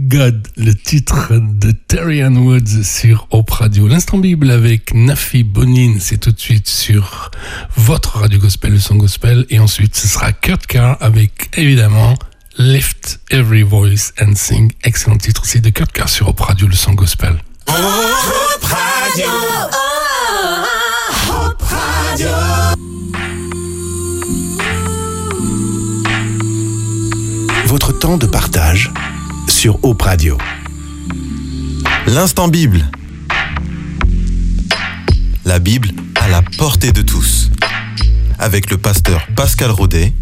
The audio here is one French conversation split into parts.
God, le titre de Terry Ann Woods sur Hope Radio. L'instant Bible avec Nafi Bonin, c'est tout de suite sur votre radio gospel, le son gospel. Et ensuite, ce sera Kurt Carr avec, évidemment, Lift Every Voice and Sing. Excellent titre aussi de Kurt Carr sur Hope Radio, le son gospel. Hope Radio. Hope Radio. Votre temps de partage sur Hope Radio. L'instant Bible. La Bible à la portée de tous. Avec le pasteur Pascal Rodet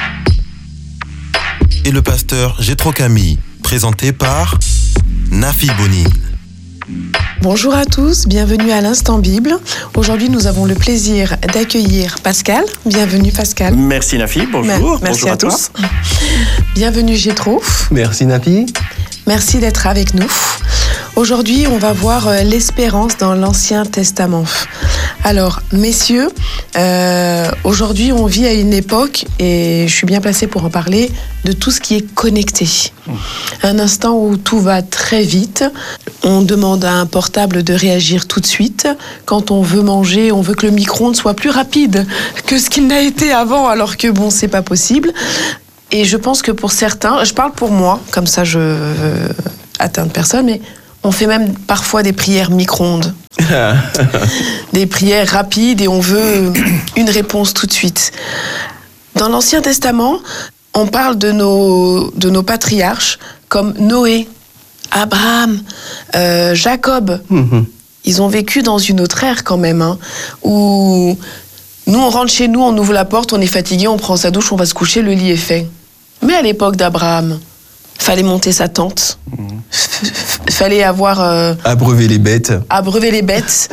et le pasteur Jétro Camille, présenté par Nafi Bonin. Bonjour à tous, bienvenue à l'Instant Bible. Aujourd'hui, nous avons le plaisir d'accueillir Pascal. Bienvenue Pascal. Merci Nafi, bonjour. Merci bonjour à toi. tous. Bienvenue Jétro. Merci Nafi. Merci d'être avec nous. Aujourd'hui, on va voir l'espérance dans l'Ancien Testament. Alors, messieurs, aujourd'hui, on vit à une époque, et je suis bien placée pour en parler, de tout ce qui est connecté. Un instant où tout va très vite. On demande à un portable de réagir tout de suite. Quand on veut manger, on veut que le micro-ondes soit plus rapide que ce qu'il n'a été avant, alors que bon, c'est pas possible. Et je pense que pour certains, je parle pour moi, comme ça je veux atteindre personne, mais on fait même parfois des prières micro-ondes. Des prières rapides et on veut une réponse tout de suite. Dans l'Ancien Testament, on parle de nos patriarches comme Noé, Abraham, Jacob. Ils ont vécu dans une autre ère quand même, hein, où nous on rentre chez nous, on ouvre la porte, on est fatigué, on prend sa douche, on va se coucher, le lit est fait. Mais à l'époque d'Abraham, fallait monter sa tente, fallait avoir... Abreuver les bêtes. Abreuver les bêtes.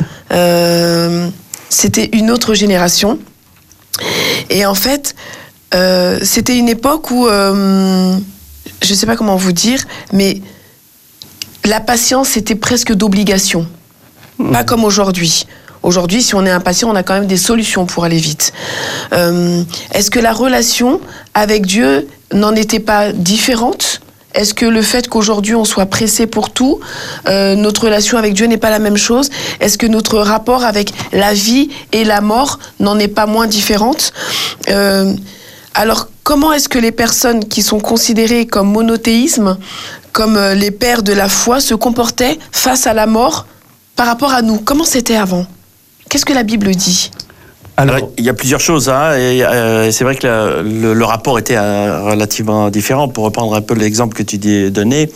C'était une autre génération. Et en fait, c'était une époque où, je ne sais pas comment vous dire, mais la patience était presque d'obligation. Pas comme aujourd'hui. Aujourd'hui, si on est impatient, on a quand même des solutions pour aller vite. Est-ce que la relation avec Dieu n'en était pas différente ? Est-ce que le fait qu'aujourd'hui on soit pressé pour tout, notre relation avec Dieu n'est pas la même chose ? Est-ce que notre rapport avec la vie et la mort n'en est pas moins différente ? Alors, comment est-ce que les personnes qui sont considérées comme monothéismes, comme les pères de la foi, se comportaient face à la mort par rapport à nous ? Comment c'était avant ? Qu'est-ce que la Bible dit ? Alors, il y a plusieurs choses, hein, et c'est vrai que le rapport était relativement différent. Pour reprendre un peu l'exemple que tu donnais,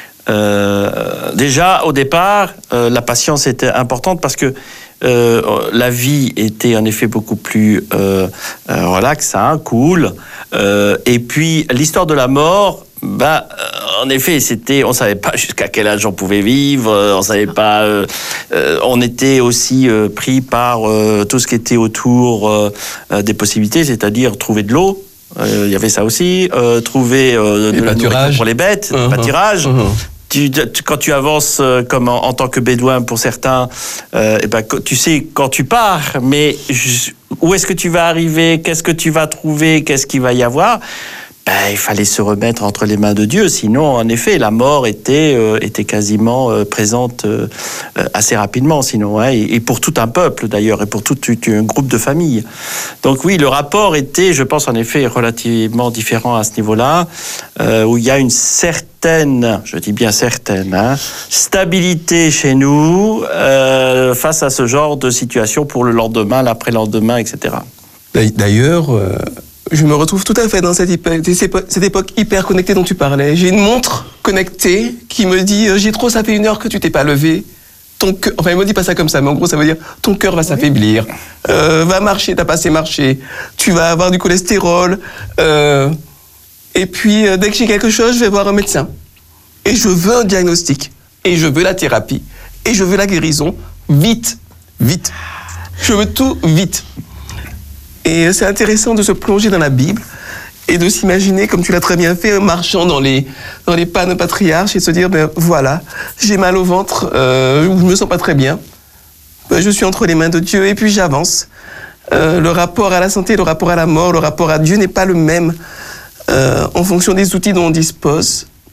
déjà au départ, la patience était importante parce que la vie était en effet beaucoup plus relax, hein, cool. Et puis l'histoire de la mort, en effet, on savait pas jusqu'à quel âge on pouvait vivre, on savait pas, on était aussi pris par tout ce qui était autour des possibilités, c'est-à-dire trouver de l'eau. Il y avait ça aussi, trouver de la nourriture pour les bêtes, pâturage. Quand tu avances comme en tant que bédouin pour certains, tu sais quand tu pars, mais où est-ce que tu vas arriver, qu'est-ce que tu vas trouver, qu'est-ce qu'il va y avoir ? Il fallait se remettre entre les mains de Dieu, sinon, en effet, la mort était quasiment présente assez rapidement, sinon, hein, et pour tout un peuple, d'ailleurs, et pour tout un groupe de familles. Donc oui, le rapport était, je pense, en effet, relativement différent à ce niveau-là, où il y a une certaine, je dis bien certaine, hein, stabilité chez nous face à ce genre de situation pour le lendemain, l'après-lendemain, etc. D'ailleurs... je me retrouve tout à fait dans cette époque hyper connectée dont tu parlais. J'ai une montre connectée qui me dit « Jétro, ça fait 1 heure que tu t'es pas levé. » Enfin, il me dit pas ça comme ça, mais en gros, ça veut dire « Ton cœur va s'affaiblir. Va marcher, t'as pas assez marché. Tu vas avoir du cholestérol. Et puis, dès que j'ai quelque chose, je vais voir un médecin. Et je veux un diagnostic. Et je veux la thérapie. Et je veux la guérison. Vite. Vite. Je veux tout vite. » Et c'est intéressant de se plonger dans la Bible et de s'imaginer, comme tu l'as très bien fait, marchant dans les pas de patriarches et de se dire, voilà, j'ai mal au ventre, je me sens pas très bien, je suis entre les mains de Dieu et puis j'avance. Le rapport à la santé, le rapport à la mort, le rapport à Dieu n'est pas le même en fonction des outils dont on dispose.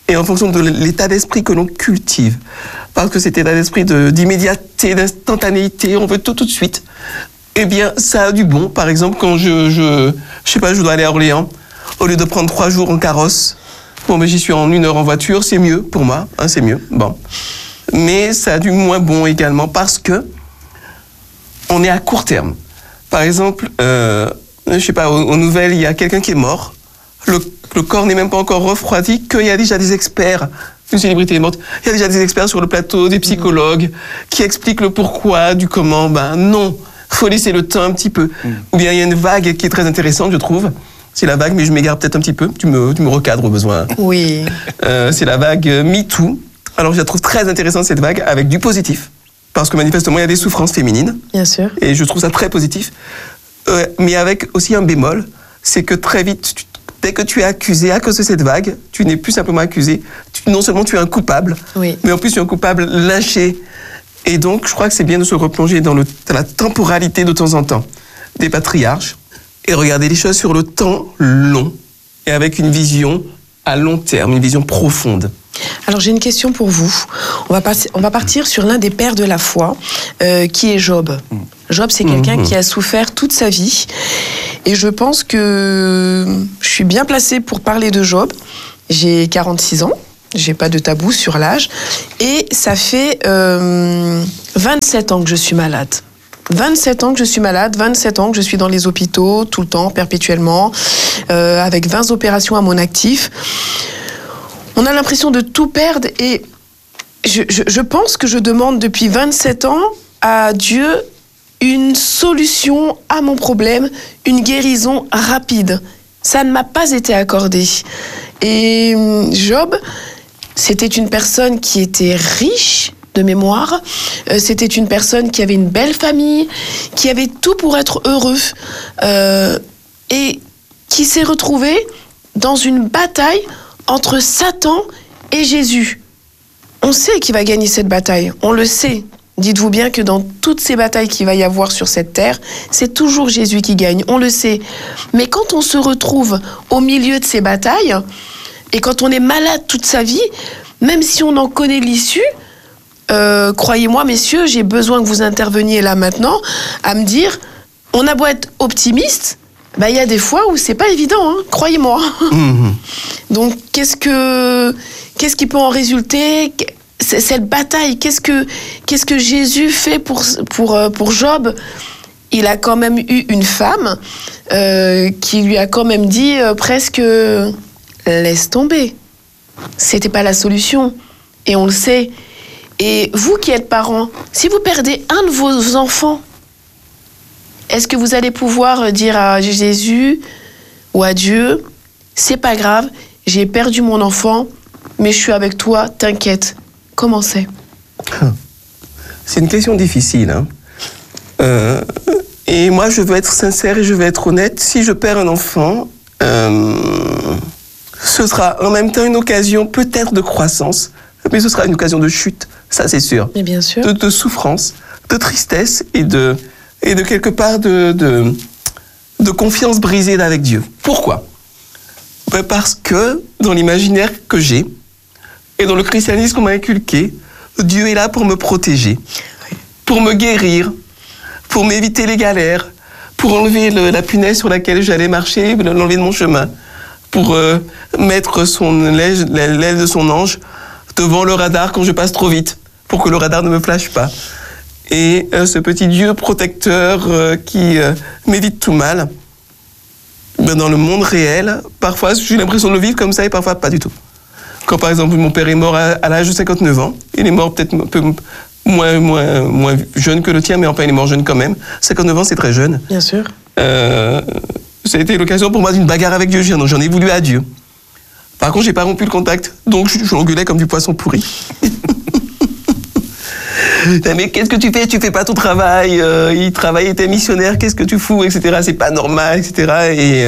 et en fonction de l'état d'esprit que l'on cultive. Parce que cet état d'esprit d'immédiateté, d'instantanéité, on veut tout de suite. Eh bien, ça a du bon. Par exemple, quand je sais pas, je dois aller à Orléans, au lieu de prendre 3 jours en carrosse, bon, mais j'y suis en 1 heure en voiture, c'est mieux pour moi, hein, c'est mieux. Bon. Mais ça a du moins bon également parce que on est à court terme. Par exemple, je sais pas, aux nouvelles, il y a quelqu'un qui est mort. Le corps n'est même pas encore refroidi, qu'il y a déjà des experts, une célébrité est morte, il y a déjà des experts sur le plateau, des psychologues, qui expliquent le pourquoi, du comment. Ben non, faut laisser le temps un petit peu. Ou bien il y a une vague qui est très intéressante, je trouve. C'est la vague, mais je m'égare peut-être un petit peu. Tu me recadres au besoin. Oui. C'est la vague MeToo. Alors je la trouve très intéressante, cette vague, avec du positif. Parce que manifestement, il y a des souffrances féminines. Bien sûr. Et je trouve ça très positif. Mais avec aussi un bémol, c'est que très vite, dès que tu es accusé à cause de cette vague, tu n'es plus simplement accusé. Non seulement tu es un coupable, oui, mais en plus tu es un coupable lynché. Et donc, je crois que c'est bien de se replonger dans la temporalité de temps en temps des patriarches et regarder les choses sur le temps long et avec une vision à long terme, une vision profonde. Alors j'ai une question pour vous. On va partir sur l'un des pères de la foi, qui est Job. Job, c'est quelqu'un qui a souffert toute sa vie. Et je pense que je suis bien placée pour parler de Job. J'ai 46 ans, j'ai pas de tabou sur l'âge. Et ça fait 27 ans que je suis malade. 27 ans que je suis malade, 27 ans que je suis dans les hôpitaux, tout le temps, perpétuellement, avec 20 opérations à mon actif. On a l'impression de tout perdre et je pense que je demande depuis 27 ans à Dieu une solution à mon problème, une guérison rapide. Ça ne m'a pas été accordé. Et Job, c'était une personne qui était riche de mémoire, c'était une personne qui avait une belle famille, qui avait tout pour être heureux, et qui s'est retrouvé dans une bataille entre Satan et Jésus. On sait qu'il va gagner cette bataille, on le sait. Dites-vous bien que dans toutes ces batailles qu'il va y avoir sur cette terre, c'est toujours Jésus qui gagne, on le sait. Mais quand on se retrouve au milieu de ces batailles, et quand on est malade toute sa vie, même si on en connaît l'issue, croyez-moi, messieurs, j'ai besoin que vous interveniez là maintenant, à me dire, on a beau être optimiste, bah, y a des fois où c'est pas évident, hein, croyez-moi. Donc, qu'est-ce qui peut en résulter ? Cette bataille, qu'est-ce que Jésus fait pour Job ? Il a quand même eu une femme qui lui a quand même dit presque « laisse tomber ». C'était pas la solution, et on le sait. Et vous qui êtes parents, si vous perdez un de vos enfants, est-ce que vous allez pouvoir dire à Jésus ou à Dieu, c'est pas grave, j'ai perdu mon enfant, mais je suis avec toi, t'inquiète. Comment c'est ? C'est une question difficile. Hein. Et moi, je veux être sincère et je veux être honnête. Si je perds un enfant, ce sera en même temps une occasion peut-être de croissance, mais ce sera une occasion de chute, ça c'est sûr. Mais bien sûr. De souffrance, de tristesse et de quelque part de confiance brisée avec Dieu. Pourquoi ? Parce que dans l'imaginaire que j'ai et dans le christianisme qu'on m'a inculqué, Dieu est là pour me protéger, pour me guérir, pour m'éviter les galères, pour enlever la punaise sur laquelle j'allais marcher, l'enlever de mon chemin, pour mettre l'aile de son ange devant le radar quand je passe trop vite, pour que le radar ne me flash pas. Et ce petit Dieu protecteur qui m'évite tout mal, dans le monde réel, parfois j'ai l'impression de le vivre comme ça et parfois pas du tout. Quand par exemple mon père est mort à l'âge de 59 ans, il est mort peut-être un peu moins jeune que le tien, mais enfin il est mort jeune quand même. 59 ans c'est très jeune. Bien sûr. Ça a été l'occasion pour moi d'une bagarre avec Dieu, j'en ai voulu à Dieu. Par contre j'ai pas rompu le contact, donc je l'engueulais comme du poisson pourri. Mais qu'est-ce que tu fais ? Tu fais pas ton travail, il travaille, il était missionnaire, qu'est-ce que tu fous, etc. C'est pas normal, etc.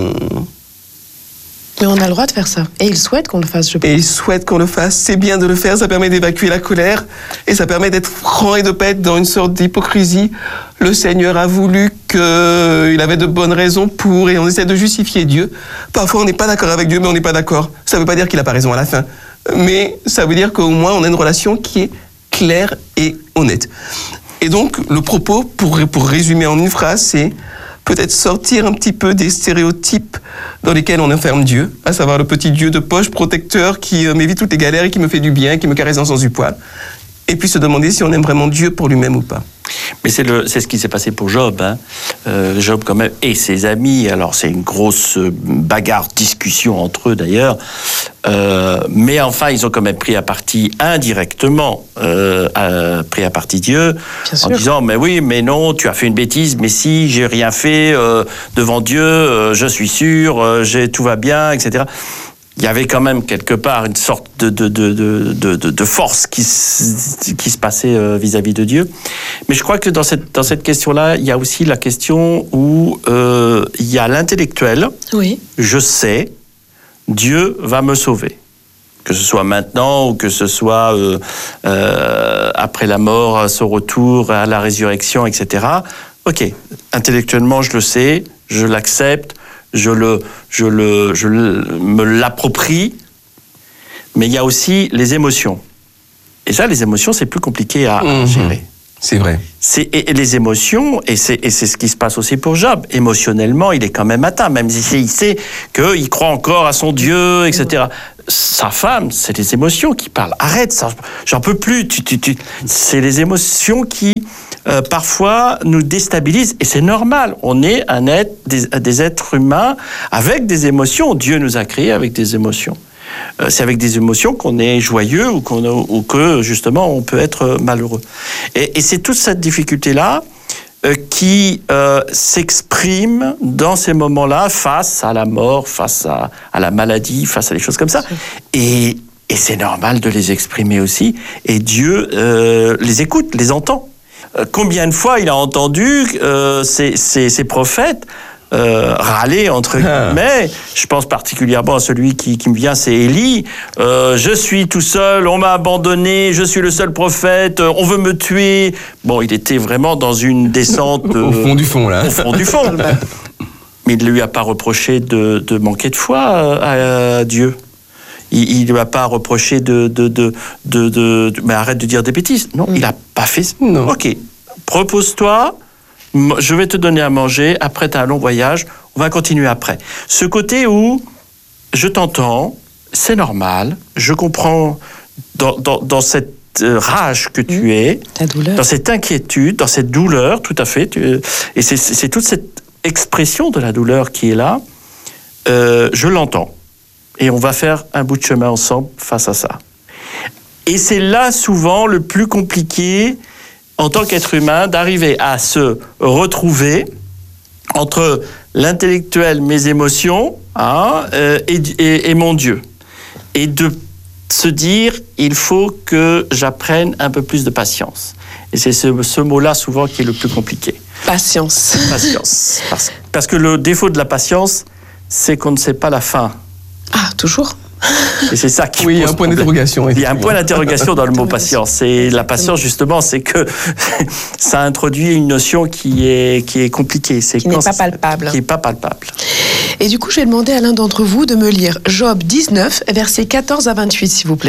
Mais on a le droit de faire ça. Et il souhaite qu'on le fasse, je pense. Et il souhaite qu'on le fasse. C'est bien de le faire, ça permet d'évacuer la colère et ça permet d'être franc et de pas être dans une sorte d'hypocrisie. Le Seigneur a voulu qu'il avait de bonnes raisons pour, et on essaie de justifier Dieu. Parfois on n'est pas d'accord avec Dieu, mais on n'est pas d'accord. Ça veut pas dire qu'il a pas raison à la fin. mais ça veut dire qu'au moins on a une relation qui est claire et honnête. Et donc, le propos, pour résumer en une phrase, c'est peut-être sortir un petit peu des stéréotypes dans lesquels on enferme Dieu, à savoir le petit Dieu de poche protecteur qui m'évite toutes les galères et qui me fait du bien, qui me caresse dans le sens du poil. Et puis se demander si on aime vraiment Dieu pour lui-même ou pas. Mais c'est ce qui s'est passé pour Job. Hein. Job quand même et ses amis. Alors c'est une grosse bagarre, discussion entre eux d'ailleurs. Mais enfin ils ont quand même pris à partie indirectement, pris à partie Dieu en disant mais oui, mais non, tu as fait une bêtise. Mais si j'ai rien fait devant Dieu, je suis sûr, tout va bien, etc. Il y avait quand même quelque part une sorte de force qui se passait vis-à-vis de Dieu. Mais je crois que dans cette question-là, il y a aussi la question où il y a l'intellectuel. Oui. Je sais, Dieu va me sauver. Que ce soit maintenant ou que ce soit après la mort, à son retour, à la résurrection, etc. Ok, intellectuellement, je le sais, je l'accepte. Je me l'approprie, mais il y a aussi les émotions. Et ça, les émotions, c'est plus compliqué à gérer. C'est vrai. Et les émotions, et c'est ce qui se passe aussi pour Job. Émotionnellement, il est quand même atteint, même si il sait qu'il croit encore à son Dieu, etc. Sa femme, c'est les émotions qui parlent. Arrête, ça, j'en peux plus. C'est les émotions qui... parfois nous déstabilise, et c'est normal. On est des êtres humains avec des émotions. Dieu nous a créés avec des émotions. C'est avec des émotions qu'on est joyeux ou que justement on peut être malheureux. Et c'est toute cette difficulté-là qui s'exprime dans ces moments-là face à la mort, face à la maladie, face à des choses comme ça. Et c'est normal de les exprimer aussi. Et Dieu les écoute, les entend. Combien de fois il a entendu ces prophètes râler, entre guillemets. Je pense particulièrement à celui qui me vient, c'est Élie. Je suis tout seul, on m'a abandonné, je suis le seul prophète, on veut me tuer. Bon, il était vraiment dans une descente... Au fond du fond, là. Au fond du fond. Mais il ne lui a pas reproché de manquer de foi à Dieu. Il ne lui a pas reproché mais arrête de dire des bêtises. Non, il n'a pas fait ça. Non. Ok, repose-toi, je vais te donner à manger, après tu as un long voyage, on va continuer après. Ce côté où je t'entends, c'est normal, je comprends dans cette rage que tu es, ta douleur, dans cette inquiétude, dans cette douleur, tout à fait, et c'est toute cette expression de la douleur qui est là, je l'entends. Et on va faire un bout de chemin ensemble face à ça. Et c'est là souvent le plus compliqué en tant qu'être humain d'arriver à se retrouver entre l'intellectuel, mes émotions, et mon Dieu. Et de se dire, il faut que j'apprenne un peu plus de patience. Et c'est ce mot-là souvent qui est le plus compliqué. Patience. Patience. Parce que le défaut de la patience, c'est qu'on ne sait pas la fin. Ah, toujours. Et c'est ça qui oui, il y a pose un point problème. d'interrogation. Il y a un point d'interrogation dans le mot patience. Et la patience, justement, c'est que ça introduit une notion qui est compliquée. Qui n'est pas palpable. Qui n'est pas palpable. Et du coup, je vais demander à l'un d'entre vous de me lire Job 19, versets 14 à 28, s'il vous plaît.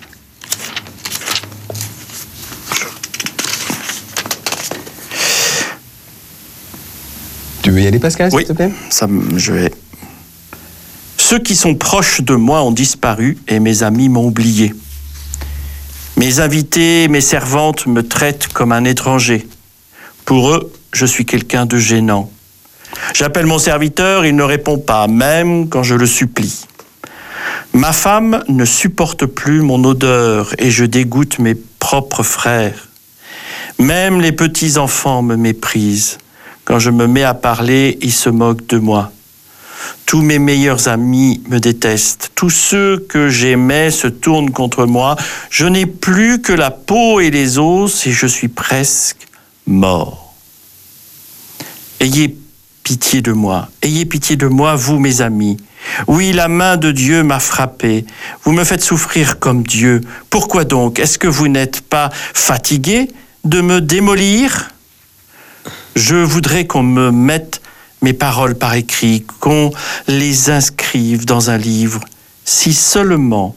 Tu veux y aller, Pascal, oui, s'il te plaît ? je vais... Ceux qui sont proches de moi ont disparu et mes amis m'ont oublié. Mes invités, mes servantes me traitent comme un étranger. Pour eux, je suis quelqu'un de gênant. J'appelle mon serviteur, il ne répond pas, même quand je le supplie. Ma femme ne supporte plus mon odeur et je dégoûte mes propres frères. Même les petits-enfants me méprisent. Quand je me mets à parler, ils se moquent de moi. Tous mes meilleurs amis me détestent. Tous ceux que j'aimais se tournent contre moi. Je n'ai plus que la peau et les os et je suis presque mort. Ayez pitié de moi. Ayez pitié de moi, vous, mes amis. Oui, la main de Dieu m'a frappé. Vous me faites souffrir comme Dieu. Pourquoi donc? Est-ce que vous n'êtes pas fatigués de me démolir? Je voudrais qu'on me mette mes paroles par écrit, qu'on les inscrive dans un livre. Si seulement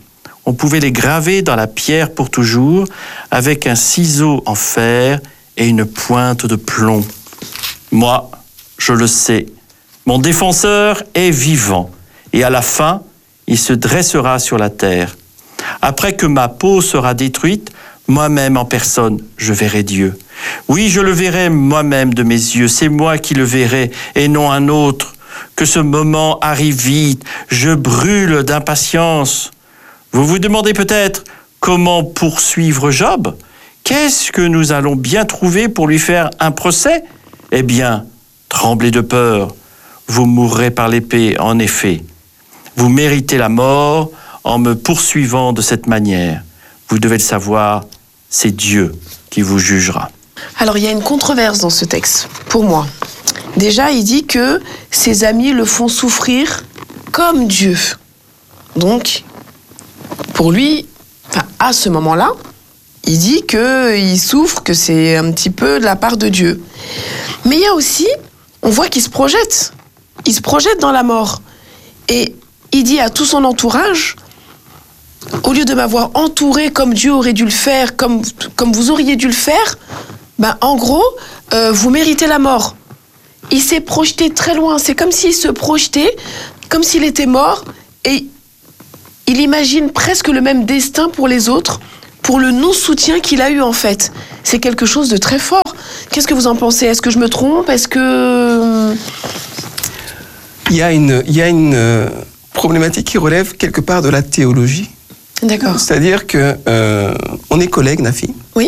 on pouvait les graver dans la pierre pour toujours, avec un ciseau en fer et une pointe de plomb. Moi, je le sais, mon défenseur est vivant, et à la fin, il se dressera sur la terre. Après que ma peau sera détruite, moi-même en personne, je verrai Dieu. Oui, je le verrai moi-même de mes yeux, c'est moi qui le verrai, et non un autre. Que ce moment arrive vite, je brûle d'impatience. Vous vous demandez peut-être comment poursuivre Job ? Qu'est-ce que nous allons bien trouver pour lui faire un procès ? Eh bien, tremblez de peur, vous mourrez par l'épée, en effet. Vous méritez la mort en me poursuivant de cette manière. Vous devez le savoir, c'est Dieu qui vous jugera. Alors, il y a une controverse dans ce texte, pour moi. Déjà, il dit que ses amis le font souffrir comme Dieu. Donc, pour lui, à ce moment-là, il dit qu'il souffre, que c'est un petit peu de la part de Dieu. Mais il y a aussi, on voit qu'il se projette. Il se projette dans la mort. Et il dit à tout son entourage, au lieu de m'avoir entouré comme Dieu aurait dû le faire, comme vous auriez dû le faire, en gros, vous méritez la mort. Il s'est projeté très loin. C'est comme s'il se projetait, comme s'il était mort, et il imagine presque le même destin pour les autres, pour le non-soutien qu'il a eu en fait. C'est quelque chose de très fort. Qu'est-ce que vous en pensez ? Est-ce que je me trompe ? Est-ce que... Il y a une problématique qui relève quelque part de la théologie. D'accord. C'est-à-dire que on est collègues, Nafi. Oui.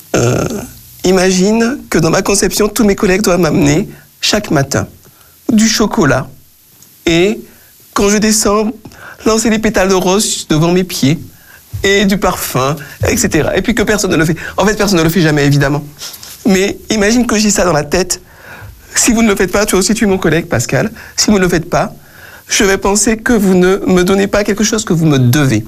Imagine que dans ma conception, tous mes collègues doivent m'amener chaque matin du chocolat et quand je descends, lancer des pétales de rose devant mes pieds et du parfum, etc. Et puis que personne ne le fait. En fait, personne ne le fait jamais, évidemment. Mais imagine que j'ai ça dans la tête. Si vous ne le faites pas, toi aussi tu es mon collègue, Pascal, si vous ne le faites pas, je vais penser que vous ne me donnez pas quelque chose que vous me devez.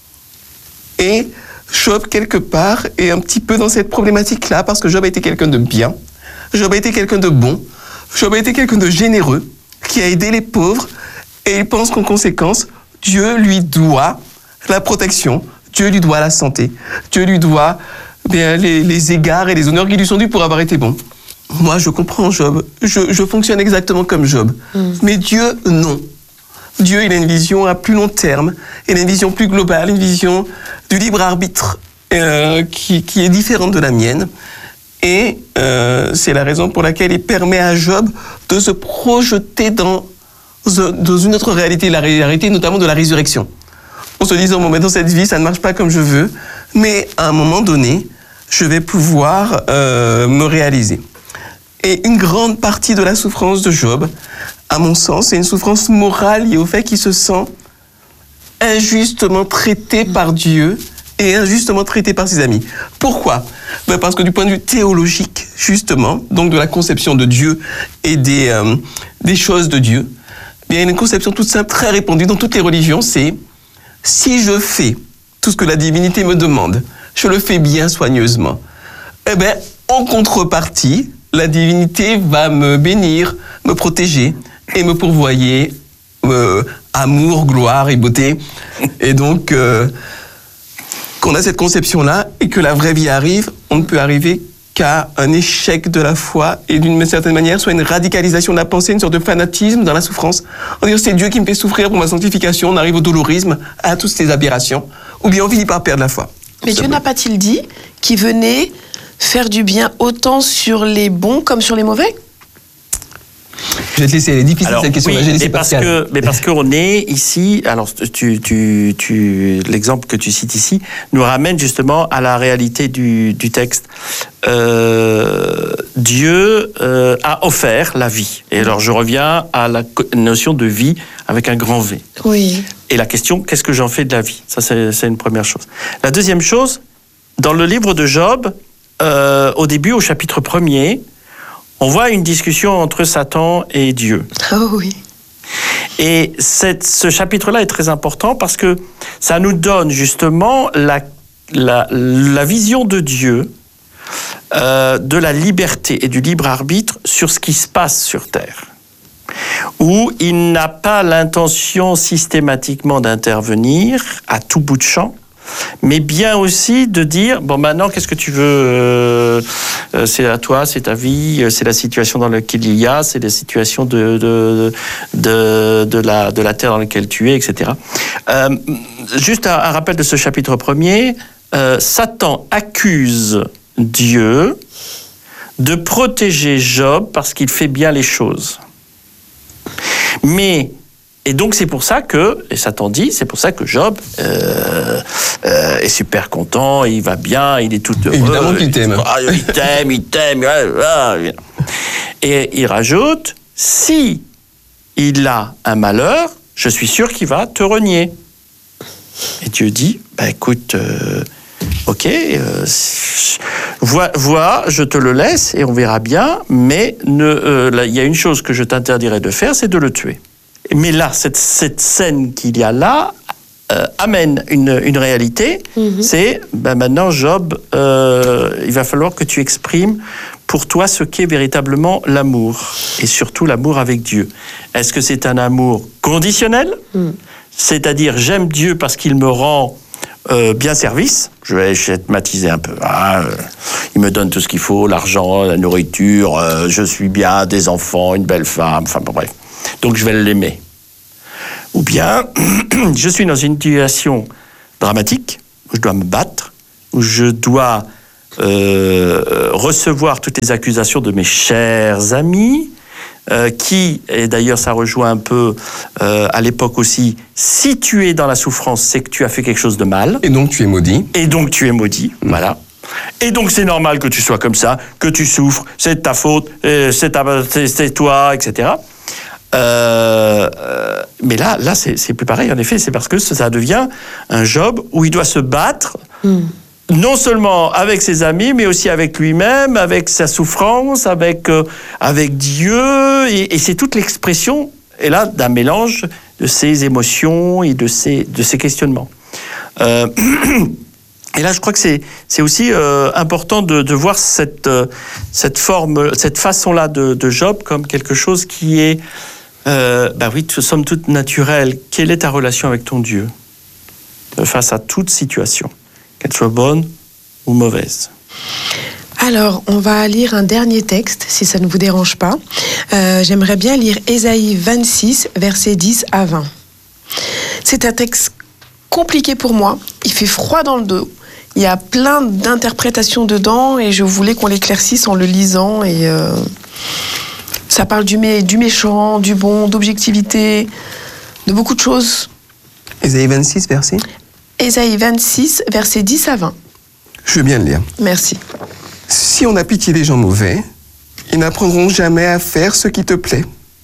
Et Job, quelque part, est un petit peu dans cette problématique-là, parce que Job a été quelqu'un de bien, Job a été quelqu'un de bon, Job a été quelqu'un de généreux, qui a aidé les pauvres, et il pense qu'en conséquence, Dieu lui doit la protection, Dieu lui doit la santé, Dieu lui doit les égards et les honneurs qui lui sont dus pour avoir été bon. Moi, je comprends Job, je fonctionne exactement comme Job, mais Dieu, non. Dieu, il a une vision à plus long terme, il a une vision plus globale, une vision du libre arbitre qui est différente de la mienne. Et c'est la raison pour laquelle il permet à Job de se projeter dans une autre réalité, la réalité notamment de la résurrection. En se disant, bon, mais dans cette vie, ça ne marche pas comme je veux, mais à un moment donné, je vais pouvoir me réaliser. Et une grande partie de la souffrance de Job, à mon sens, c'est une souffrance morale liée au fait qu'il se sent injustement traité par Dieu et injustement traité par ses amis. Pourquoi ? Parce que du point de vue théologique, justement, donc de la conception de Dieu et des choses de Dieu, il y a une conception toute simple, très répandue dans toutes les religions, c'est si je fais tout ce que la divinité me demande, je le fais bien soigneusement. En contrepartie, la divinité va me bénir, me protéger et me pourvoyer amour, gloire et beauté. Et donc, qu'on a cette conception-là et que la vraie vie arrive, on ne peut arriver qu'à un échec de la foi et d'une certaine manière, soit une radicalisation de la pensée, une sorte de fanatisme dans la souffrance. On dit c'est Dieu qui me fait souffrir pour ma sanctification, on arrive au dolorisme, à toutes ces aberrations, ou bien on finit par perdre la foi. Mais Dieu n'a pas-t-il dit qu'il venait faire du bien autant sur les bons comme sur les mauvais ? Je vais te laisser, elle est difficile alors, cette question-là, oui, j'ai laissé Pascal. Mais parce qu'on est ici, alors l'exemple que tu cites ici nous ramène justement à la réalité du texte. Dieu a offert la vie. Et alors je reviens à la notion de vie avec un grand V. Oui. Et la question, qu'est-ce que j'en fais de la vie ? Ça, c'est une première chose. La deuxième chose, dans le livre de Job, au début, au chapitre 1er, on voit une discussion entre Satan et Dieu. Oh oui. Et ce chapitre-là est très important parce que ça nous donne justement la vision de Dieu, de la liberté et du libre arbitre sur ce qui se passe sur Terre. où il n'a pas l'intention systématiquement d'intervenir à tout bout de champ, mais bien aussi de dire, bon, maintenant, qu'est-ce que tu veux, c'est à toi, c'est ta vie, c'est la situation dans laquelle il y a, c'est la situation de la terre dans laquelle tu es, etc. Juste un rappel de ce chapitre 1er, Satan accuse Dieu de protéger Job parce qu'il fait bien les choses. Et donc c'est pour ça que, et Satan dit, c'est pour ça que Job est super content, il va bien, il est tout heureux. Évidemment qu'il t'aime. Il t'aime. Et il rajoute, si il a un malheur, je suis sûr qu'il va te renier. Et Dieu dit, écoute, ok, vois, je te le laisse et on verra bien, mais il y a une chose que je t'interdirais de faire, c'est de le tuer. Mais là, cette scène qu'il y a là amène une réalité, c'est maintenant Job, il va falloir que tu exprimes pour toi ce qu'est véritablement l'amour, et surtout l'amour avec Dieu. Est-ce que c'est un amour conditionnel ? C'est-à-dire j'aime Dieu parce qu'il me rend bien service, je vais schématiser un peu. Il me donne tout ce qu'il faut, l'argent, la nourriture, je suis bien, des enfants, une belle femme, enfin bon, bref. Donc je vais l'aimer. Ou bien, je suis dans une situation dramatique, où je dois me battre, où je dois recevoir toutes les accusations de mes chers amis, qui, et d'ailleurs ça rejoint un peu à l'époque aussi, si tu es dans la souffrance, c'est que tu as fait quelque chose de mal. Et donc tu es maudit. Voilà. Et donc c'est normal que tu sois comme ça, que tu souffres, c'est de ta faute, c'est toi, etc. Mais là c'est plus pareil, en effet, c'est parce que ça devient un Job où il doit se battre, non seulement avec ses amis, mais aussi avec lui-même, avec sa souffrance, avec Dieu, et c'est toute l'expression, et là, d'un mélange de ses émotions et de ses questionnements. Et là, je crois que c'est aussi important de voir cette forme, cette façon-là de Job comme quelque chose qui est, somme toute naturelle. Quelle est ta relation avec ton Dieu face à toute situation, qu'elle soit bonne ou mauvaise? Alors, on va lire un dernier texte, si ça ne vous dérange pas. J'aimerais bien lire Ésaïe 26, versets 10 à 20. C'est un texte compliqué pour moi. Il fait froid dans le dos. Il y a plein d'interprétations dedans et je voulais qu'on l'éclaircisse en le lisant. Et ça parle du méchant, du bon, d'objectivité, de beaucoup de choses. Ésaïe 26, verset Ésaïe 26, versets 10 à 20. Je veux bien le lire. Merci. Si on a pitié des gens mauvais, ils n'apprendront jamais à faire ce qui te plaît.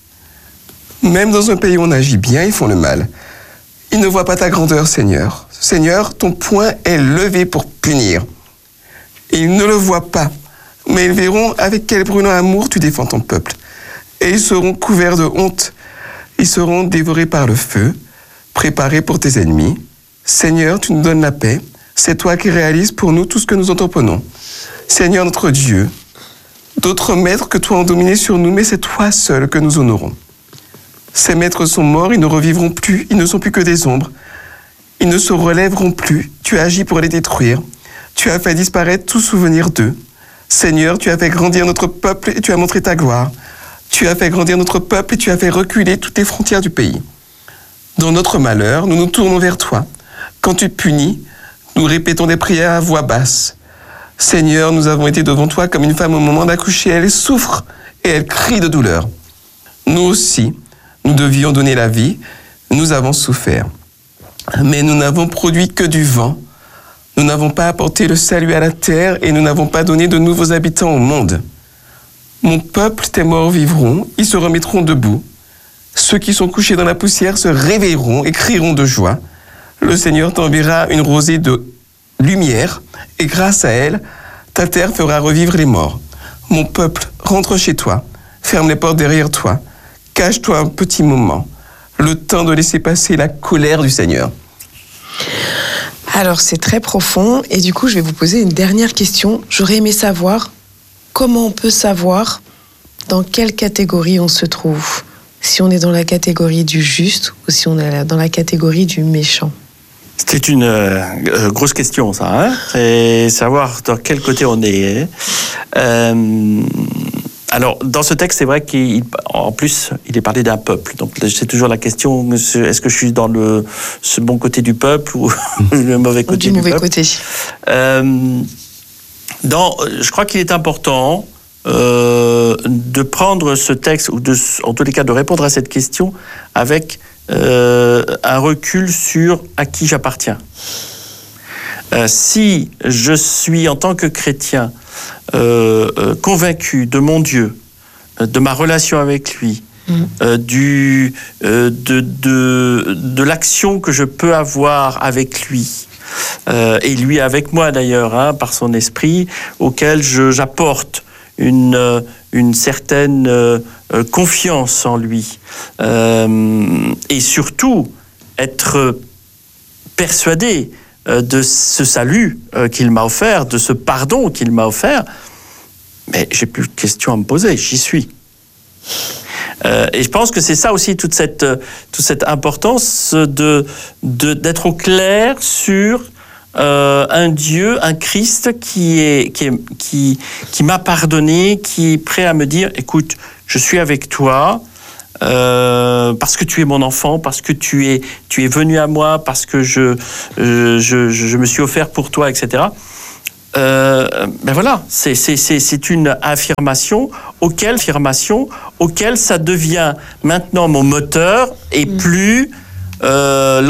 Même dans un pays où on agit bien, ils font le mal. Ils ne voient pas ta grandeur, Seigneur. Seigneur, ton poing est levé pour punir. Et ils ne le voient pas, mais ils verront avec quel brûlant amour tu défends ton peuple. Et ils seront couverts de honte. Ils seront dévorés par le feu, préparés pour tes ennemis. Seigneur, tu nous donnes la paix. C'est toi qui réalises pour nous tout ce que nous entreprenons. Seigneur notre Dieu, d'autres maîtres que toi ont dominé sur nous, mais c'est toi seul que nous honorons. Ces maîtres sont morts, ils ne revivront plus, ils ne sont plus que des ombres. Ils ne se relèveront plus, tu as agi pour les détruire. Tu as fait disparaître tout souvenir d'eux. Seigneur, tu as fait grandir notre peuple et tu as montré ta gloire. Tu as fait grandir notre peuple et tu as fait reculer toutes les frontières du pays. Dans notre malheur, nous nous tournons vers toi. Quand tu punis, nous répétons des prières à voix basse. Seigneur, nous avons été devant toi comme une femme au moment d'accoucher. Elle souffre et elle crie de douleur. Nous aussi, nous devions donner la vie. Nous avons souffert. Mais nous n'avons produit que du vent. Nous n'avons pas apporté le salut à la terre et nous n'avons pas donné de nouveaux habitants au monde. Mon peuple, tes morts vivront, ils se remettront debout. Ceux qui sont couchés dans la poussière se réveilleront et crieront de joie. Le Seigneur t'enverra une rosée de lumière et grâce à elle, ta terre fera revivre les morts. Mon peuple, rentre chez toi, ferme les portes derrière toi, cache-toi un petit moment, le temps de laisser passer la colère du Seigneur. Alors, c'est très profond et du coup, je vais vous poser une dernière question. J'aurais aimé savoir comment on peut savoir dans quelle catégorie on se trouve. si on est dans la catégorie du juste ou si on est dans la catégorie du méchant. C'est une grosse question, ça. C'est savoir dans quel côté on est. Alors, dans ce texte, c'est vrai qu'en plus, il est parlé d'un peuple. Donc, c'est toujours la question, est-ce que je suis dans ce bon côté du peuple ou le mauvais côté du peuple côté. Je crois qu'il est important de prendre ce texte, ou en tous les cas de répondre à cette question avec un recul sur à qui j'appartiens. Si je suis, en tant que chrétien, convaincu de mon Dieu, de ma relation avec lui, de l'action que je peux avoir avec lui, et lui avec moi d'ailleurs, par son esprit, auquel j'apporte une certaine confiance en lui, et surtout être persuadé de ce salut qu'il m'a offert, de ce pardon qu'il m'a offert, mais j'ai plus de questions à me poser, j'y suis. Et je pense que c'est ça aussi toute cette importance d'être au clair sur un Dieu, un Christ qui m'a pardonné, qui est prêt à me dire, écoute, je suis avec toi, parce que tu es mon enfant, parce que tu es venu à moi, parce que je me suis offert pour toi, etc. Ben voilà, c'est une affirmation auquel ça devient maintenant mon moteur et plus